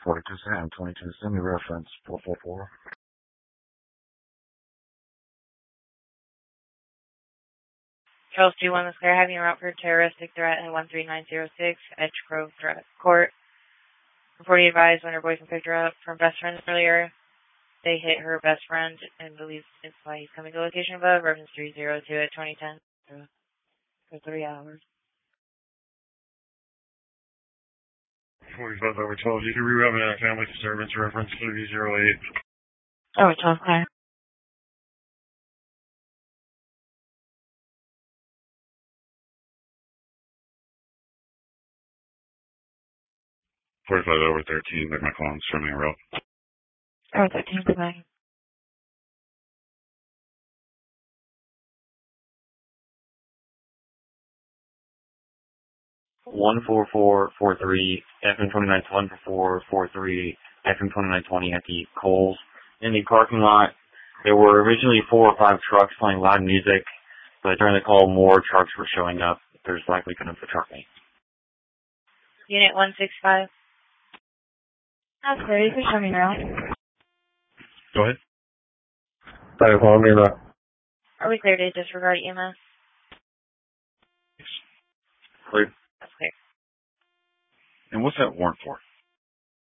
42 Sam, 22 Semi reference 444. Charles 21 is clear, having a route for terroristic threat in 13906, Edge Grove Court. Reporting advised when her boyfriend picked her up from best friends earlier. They hit her best friend and believes it's why he's coming to the location above, reference 302 at 2010 for 3 hours. 45 over 12, you can reroute a family disturbance, reference 3008. Over 12, clear. 45 over 13, like my clones, turning a route. Over 13, goodbye. One 4443 FM 291443 FM 2920 at the Coles in the parking lot. There were originally 4 or 5 trucks playing loud music, but during the call, more trucks were showing up. There's likely going to be a truck meet. Unit 165. That's clear. You can show me around. Go ahead. Sorry, follow me around. Are we clear to disregard EMS? Clear. That's clear. And what's that warrant for?